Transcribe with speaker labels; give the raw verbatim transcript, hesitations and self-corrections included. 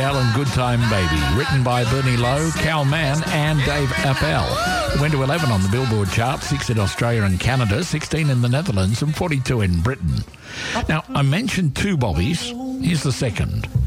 Speaker 1: Alan Good Time Baby, written by Bernie Lowe, Cal Mann and Dave Appel. It went to eleven on the Billboard chart, six in Australia and Canada, sixteen in the Netherlands and forty-two in Britain. Now, I mentioned two bobbies. Here's the second.